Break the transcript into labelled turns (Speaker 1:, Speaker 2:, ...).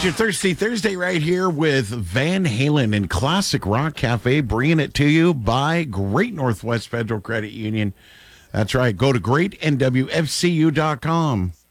Speaker 1: your Thirsty Thursday right here with Van Halen and Classic Rock Cafe, bringing it to you by Great Northwest Federal Credit Union. That's right. Go to greatnwfcu.com.